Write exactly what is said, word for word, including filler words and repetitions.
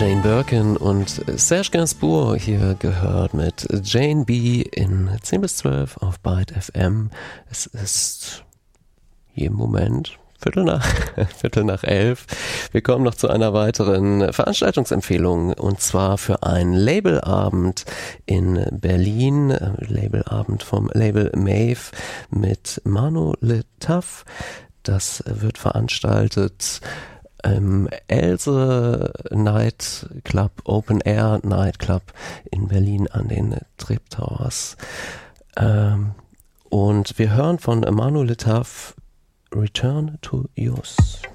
Jane Birkin und Serge Gainsbourg hier gehört mit Jane B. in zehn bis zwölf auf Byte F M. Es ist jeden Moment Viertel nach, Viertel nach elf. Wir kommen noch zu einer weiteren Veranstaltungsempfehlung und zwar für einen Labelabend in Berlin. Labelabend vom Label Maeve mit Manu Le Taf. Das wird veranstaltet im Else Night Club, Open Air Night Club in Berlin an den Treptowers. Ähm, und wir hören von Manu Le Taf Return to Yours.